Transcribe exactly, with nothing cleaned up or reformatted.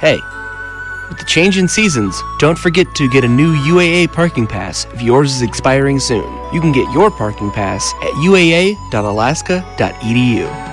Hey, with the change in seasons, don't forget to get a new U A A parking pass if yours is expiring soon. You can get your parking pass at U A A dot alaska dot E D U.